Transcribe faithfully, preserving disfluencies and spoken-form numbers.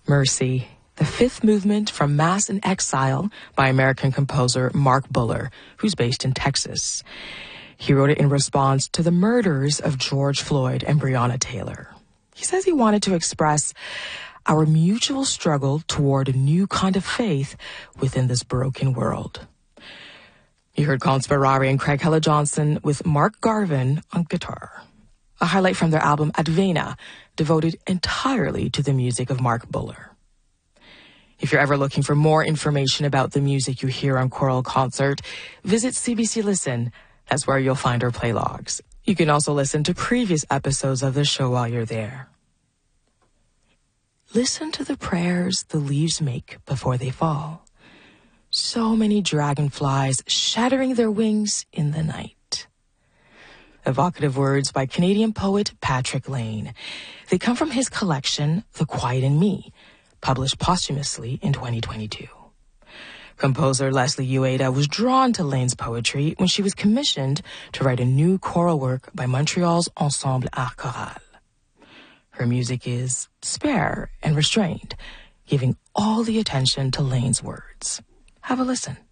Mercy, the fifth movement from Mass in Exile by American composer Mark Buller, who's based in Texas. He wrote it in response to the murders of George Floyd and Breonna Taylor. He says he wanted to express our mutual struggle toward a new kind of faith within this broken world. You heard Colin Sperari and Craig Hella-Johnson with Mark Garvin on guitar. A highlight from their album Advena, devoted entirely to the music of Mark Buller. If you're ever looking for more information about the music you hear on Choral Concert, visit C B C Listen. That's where you'll find our play logs. You can also listen to previous episodes of the show while you're there. Listen to the prayers the leaves make before they fall. So many dragonflies shattering their wings in the night. Evocative words by Canadian poet Patrick Lane. They come from his collection, The Quiet in Me, published posthumously in twenty twenty-two. Composer Leslie Ueda was drawn to Lane's poetry when she was commissioned to write a new choral work by Montreal's Ensemble Art Choral. Her music is spare and restrained, giving all the attention to Lane's words. Have a listen.